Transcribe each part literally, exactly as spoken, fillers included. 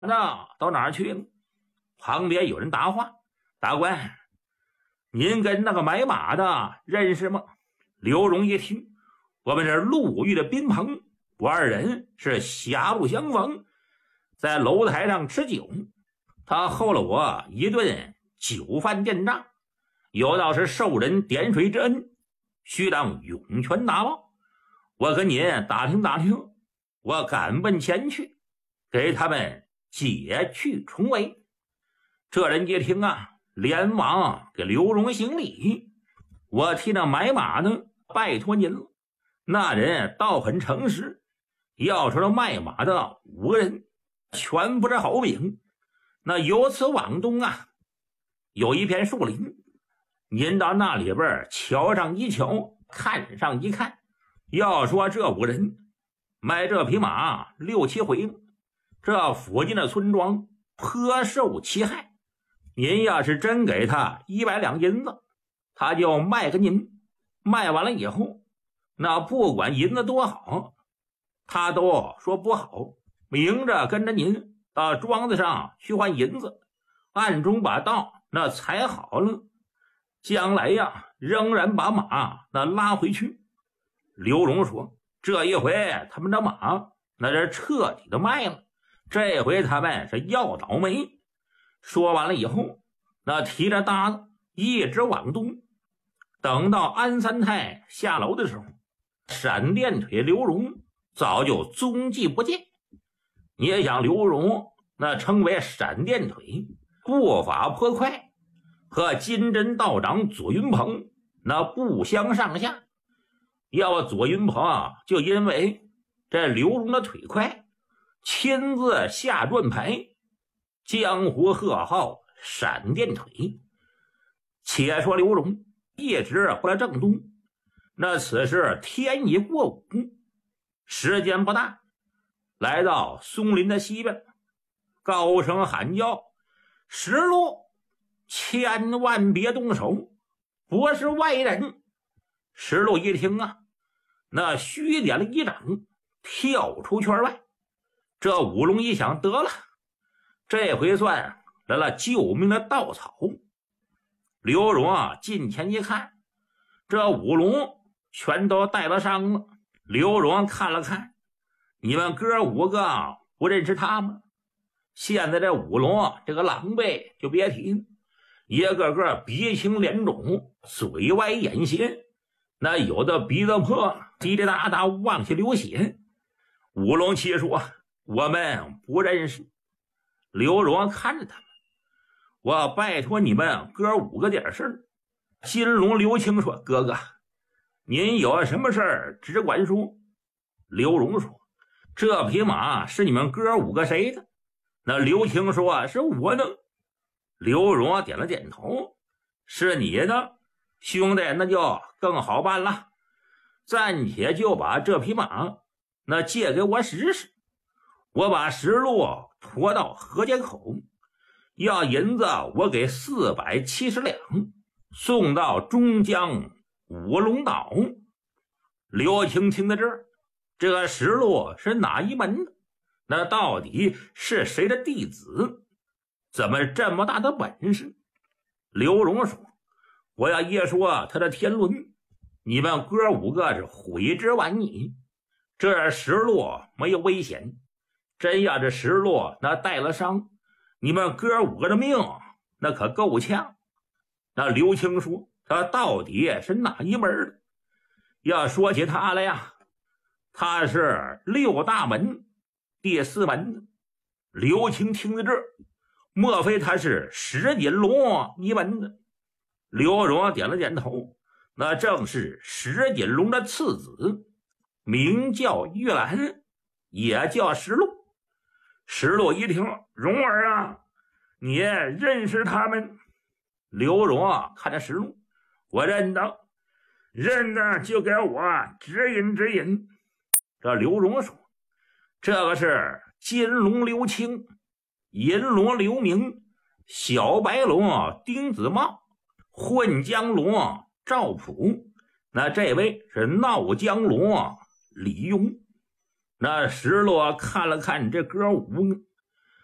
那到哪儿去了？旁边有人答话：大官，您跟那个买马的认识吗？刘荣一听，我们是陆玉的宾朋，我二人是狭路相逢，在楼台上吃酒，他候了我一顿酒饭电诈，有道是受人点水之恩，须当涌泉答报。我跟您打听打听，我赶奔前去，给他们解去重围。这人一听啊，连忙给刘荣行礼：我替那买马呢，拜托您了。那人倒很诚实，要说那卖马的五个人全不是好饼。那由此往东啊，有一片树林，您到那里边瞧上一瞧，看上一看。要说这五人买这匹马六七回了，这附近的村庄颇受其害。您要是真给他一百两银子，他就卖给您。卖完了以后，那不管银子多好，他都说不好，明着跟着您到庄子上去换银子，暗中把道那踩好了，将来呀仍然把马那拉回去。刘荣说：这一回他们的马那是彻底的卖了，这回他们是要倒霉。说完了以后，那提着搭子一直往东，等到安三太下楼的时候，闪电腿刘荣早就踪迹不见。你也想刘荣那称为闪电腿，步伐颇快，和金针道长左云鹏那不相上下。要左云鹏就因为这刘荣的腿快，亲自下转牌，江湖贺号闪电腿。且说刘荣一直回来正东，那此时天已过午，时间不大，来到松林的西边，高声喊叫：石路，千万别动手，不是外人。石路一听啊，那虚点了一掌，跳出圈外。这五龙一想，得了，这回算来了救命的稻草。刘荣啊近前一看，这五龙全都带了伤了。刘荣看了看，你们哥五个不认识他吗？现在这五龙这个狼狈就别提了，一个个鼻青脸肿，嘴歪眼斜，那有的鼻子破，滴滴答答往下流血。五龙七说：我们不认识。刘荣看着他们：我拜托你们哥五个点事。金龙刘青说：哥哥，您有什么事儿只管说。刘荣说：这匹马是你们哥五个谁的？那刘青说：是我的。刘荣点了点头：是你的，兄弟，那就更好办了，暂且就把这匹马那借给我使使，我把石路驮到河街口，要银子我给四百七十两，送到中江五龙岛。刘青听到这儿，这个石路是哪一门的？那到底是谁的弟子？怎么这么大的本事？刘荣说：我要一说他的天伦，你们哥五个是悔之晚矣。这石路没有危险，真要这石路那带了伤，你们哥五个的命那可够呛。那刘青说：他到底是哪一门的？要说起他来呀，他是六大门第四门的。刘青听到这儿，莫非他是石锦龙一门的？刘荣点了点头，那正是石锦龙的次子，名叫玉兰，也叫石路。石路一听：荣儿啊，你认识他们？刘荣啊看着石路：我认得，认得就给我指引指引。这刘荣说：这个是金龙刘青，银龙刘明，小白龙丁子茂，混江龙赵普，那这位是闹江龙李庸。那石落看了看这哥五个，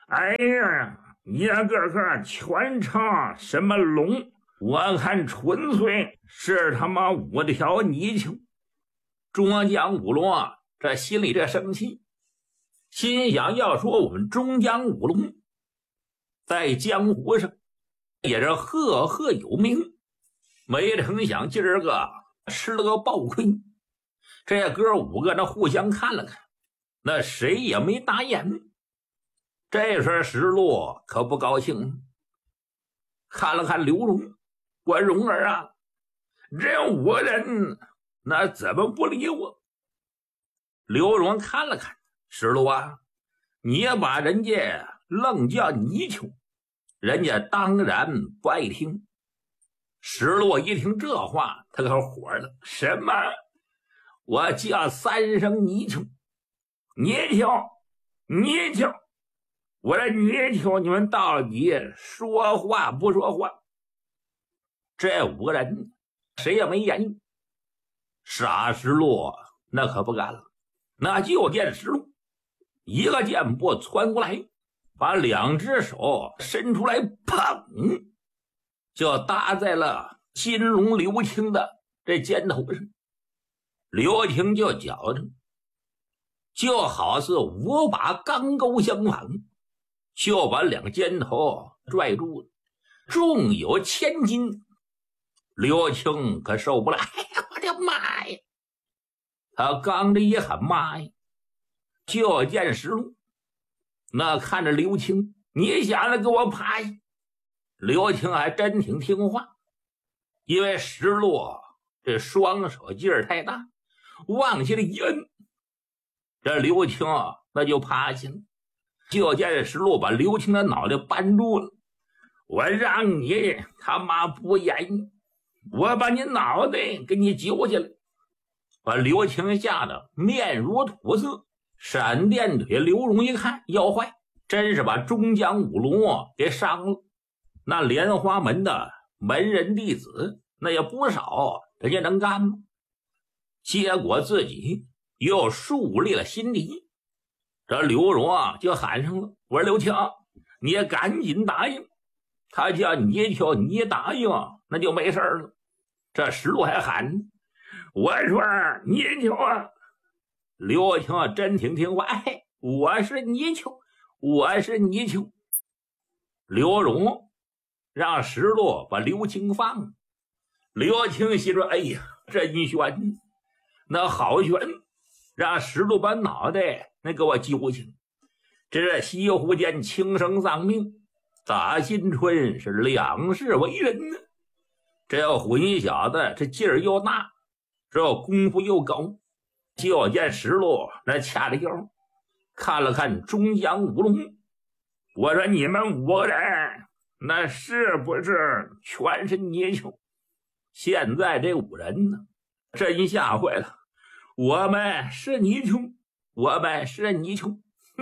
哎呀，一个个全成什么龙？我看纯粹是他妈五条泥鳅。中江五龙啊，这心里这生气，心想要说我们中江五龙在江湖上也是赫赫有名，没成想今儿个吃了个暴亏。这哥五个那互相看了看，那谁也没答言。这时石路可不高兴，看了看刘荣，我荣儿啊，这五个人那怎么不理我？刘荣看了看石路啊，你也把人家愣叫泥鳅，人家当然不爱听。石路一听这话，他可火了，什么？我叫三声泥鳅，泥鳅，泥鳅，我这泥鳅，你们到底说话不说话？这五个人谁也没言语。傻石路那可不干了，那就见石路一个箭步窜过来，把两只手伸出来，砰，就搭在了金龙刘青的这肩头上。刘青就觉着就好似五把钢钩相反，就把两肩头拽住了，重有千斤。刘青可受不了，哎呀，我的妈呀！他刚这一喊妈呀，就见石路那看着刘青，你想着给我趴下。刘青还真挺听话，因为石路这双手劲儿太大，往下了一摁，这刘青那就趴下了。就见石路把刘青的脑袋扳住了，我让你他妈不言语，我把你脑袋给你揪下来。把刘青吓得面如土色。闪电腿刘荣一看要坏，真是把中江五龙给伤了。那莲花门的门人弟子那也不少，人家能干吗？结果自己又树立了心敌。这刘荣啊就喊上了，我说刘青，你也赶紧答应。他叫你求你答应，那就没事了。这石路还喊，我说你求啊。刘青啊真挺听话，哎，我是泥鳅，我是泥鳅。刘荣让石路把刘青放了。刘青心说，哎呀，真悬，那好悬，让石路把脑袋那给我揪起来。这西湖间轻生丧命，打新春是两世为人呢。这混小子这劲儿又大，这功夫又高。就见石路那掐着腰，看了看中江五龙，我说你们五个人那是不是全是泥鳅？现在这五人呢真吓坏了，我们是泥鳅，我们是泥鳅。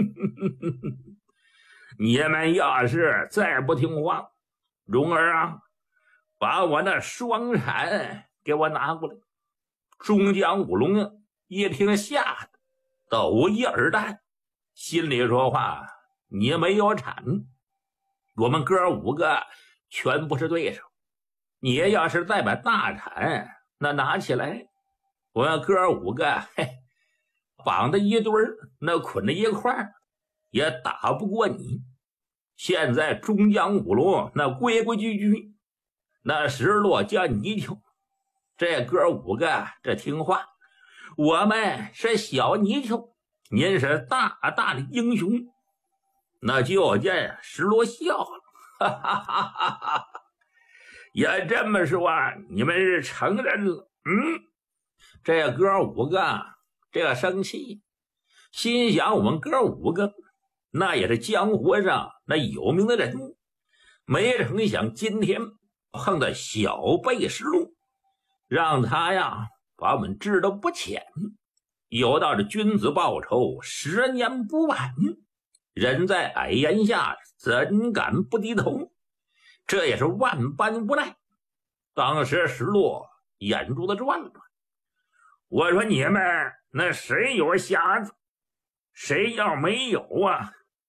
你们要是再不听话，蓉儿啊，把我那双铲给我拿过来。中江五龙啊一听吓得抖一耳蛋，心里说话，你没有铲，我们哥五个全不是对手。你要是再把大铲那拿起来，我们哥五个嘿，绑在一堆儿，那捆在一块儿，也打不过你。现在中江五龙那规规矩矩，那石落叫泥鳅，这哥五个这听话。我们是小泥鳅，您是大大的英雄。那就见石罗笑了，哈哈哈哈哈！也这么说，你们是承认了？嗯，这哥五个这个生气，心想我们哥五个那也是江湖上那有名的人物，没成想今天碰到小辈石路，让他呀把我们治得不浅。有道这君子报仇，十年不晚。人在矮檐下，怎敢不低头？这也是万般无奈。当时石路眼珠子转了转，我说你们那谁有瞎子？谁要没有啊？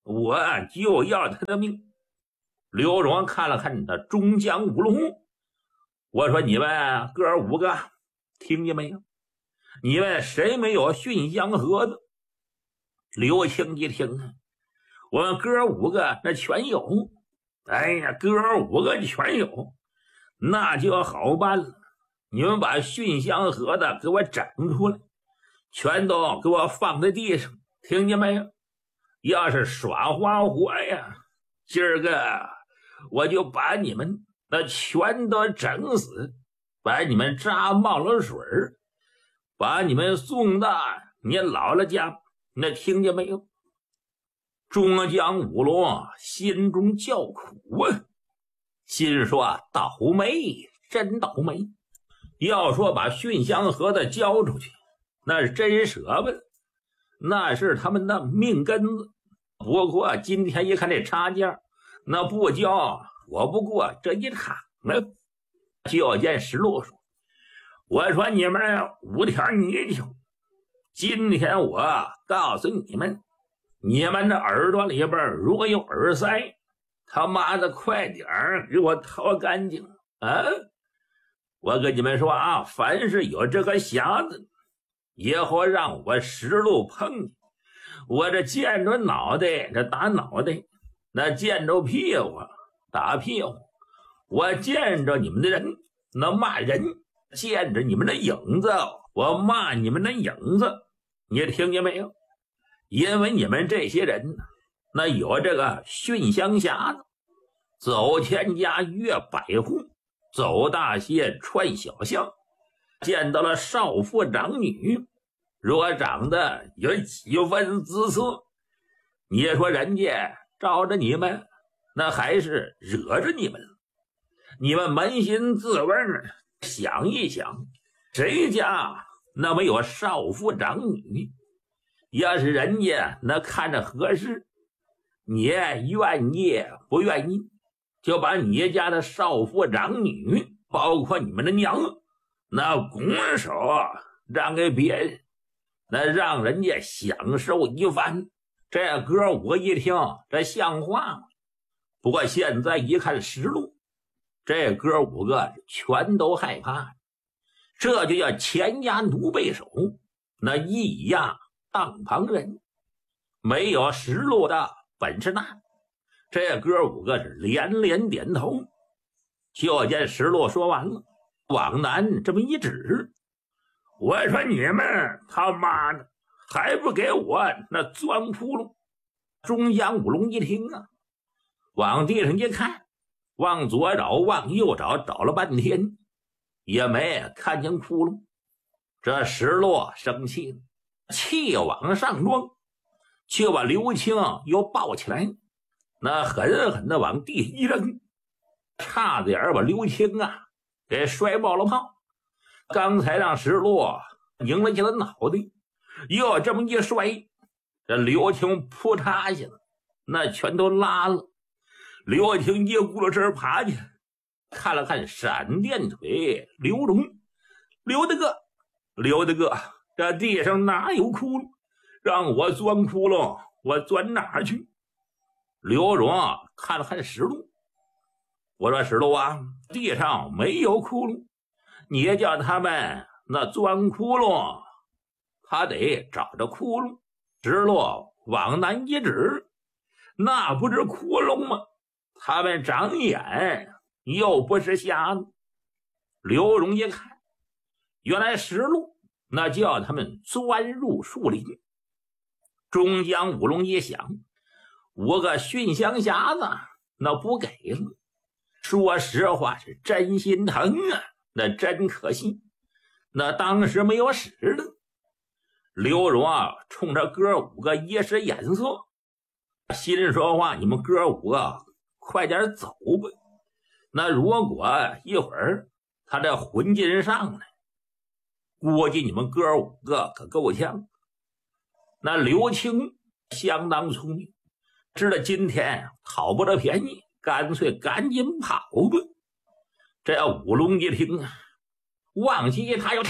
我就要他的命。刘荣看了看那中将五龙，我说你们哥五个听见没有？你们谁没有驯香盒子？刘青一听，我们哥五个那全有。哎呀，哥五个全有，那就好办了。你们把驯香盒子给我整出来，全都给我放在地上，听见没有？要是耍花活呀，今儿个我就把你们那全都整死，把你们扎冒了水，把你们送到你姥姥家，那听见没有？中将五龙心中叫苦啊，心说倒霉，真倒霉。要说把驯香盒子交出去，那是真舍不得，那是他们的命根子。不过今天一看这差价，那不交我不过这一场了。就见石路说，我说你们五条泥鳅，今天我告诉你们，你们的耳朵里边如果有耳塞，他妈的快点给我掏干净啊！我跟你们说啊，凡是有这个匣子，以后让我石路碰见，我这见着脑袋这打脑袋，那见着屁股打屁股，我见着你们的人那骂人，见着你们的影子我骂你们的影子，你听见没有？因为你们这些人那有这个驯香匣子，走千家越百户，走大街穿小巷，见到了少妇长女，如果长得有几分姿色，你也说人家招着你们，那还是惹着你们了。你们扪心自问，想一想，谁家那没有少妇长女？要是人家那看着合适，你愿意不愿意，就把你家的少妇长女，包括你们的娘，那拱手让给别人，那让人家享受一番。这哥五个一听，这像话吗？不过现在一看实录，这哥五个全都害怕，这就叫前压奴背手，那一压当旁人，没有实录的本事大。这哥五个是连连点头。就见石路说完了，往南这么一指，我说你们他妈的还不给我那钻窟窿！中央五龙一听啊，往地上一看，往左找往右找，找了半天也没看见窟窿。这石路生气了，气往上装，就把刘青又抱起来，那狠狠的往地一扔，差点把刘青啊给摔爆了泡。刚才让石路迎了起了脑袋，又这么一摔，这刘青扑嚓下了，那全都拉了。刘青一咕噜身爬起来，看了看闪电腿刘荣，刘大哥，刘大哥，这地上哪有窟窿？让我钻窟窿，我钻哪儿去？刘荣看了看石路，我说石路啊，地上没有窟窿，你也叫他们那钻窟窿，他得找着窟窿。石路往南一指，那不是窟窿吗？他们长眼又不是瞎子。刘荣一看，原来石路那叫他们钻入树林。中将五龙一想，五个驯香匣子那不给了，说实话是真心疼啊，那真可惜，那当时没有使的。刘荣啊冲着哥五个一使眼色，心说话，你们哥五个快点走吧，那如果一会儿他这魂劲上来，估计你们哥五个可够呛。那刘青相当聪明，知道今天讨不着便宜，干脆赶紧跑吧。这五龙一听啊，往西一踏，又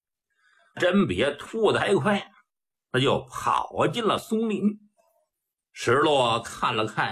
真比兔子还快，那就跑进了松林。 石落看了看